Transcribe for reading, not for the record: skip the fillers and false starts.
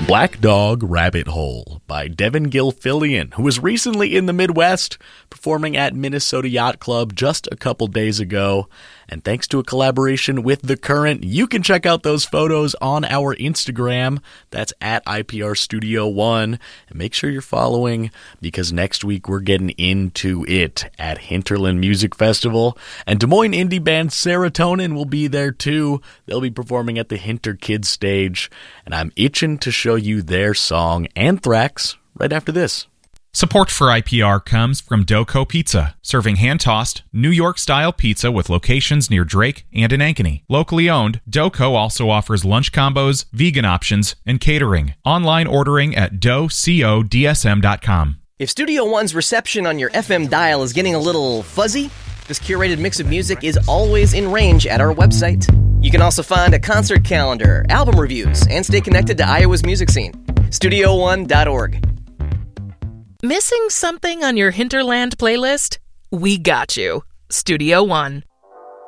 Black Dog Rabbit Hole by Devin Gilfillian, who was recently in the Midwest performing at Minnesota Yacht Club just a couple days ago. And thanks to a collaboration with The Current, you can check out those photos on our Instagram. That's at IPR Studio One. And make sure you're following, because next week we're getting into it at Hinterland Music Festival. And Des Moines indie band Serotonin will be there too. They'll be performing at the Hinter Kids stage. And I'm itching to show you their song Anthrax right after this. Support for IPR comes from Doco Pizza, serving hand-tossed, New York-style pizza with locations near Drake and in Ankeny. Locally owned, Doco also offers lunch combos, vegan options, and catering. Online ordering at docodsm.com. If Studio One's reception on your FM dial is getting a little fuzzy, this curated mix of music is always in range at our website. You can also find a concert calendar, album reviews, and stay connected to Iowa's music scene. StudioOne.org. Missing something on your Hinterland playlist? We got you. Studio One.